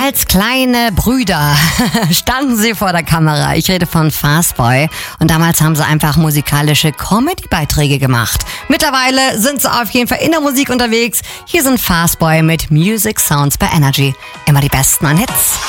Als kleine Brüder standen sie vor der Kamera. Ich rede von Fastboy. Und damals haben sie einfach musikalische Comedy-Beiträge gemacht. Mittlerweile sind sie auf jeden Fall in der Musik unterwegs. Hier sind Fastboy mit Music Sounds bei Energy. Immer die besten an Hits.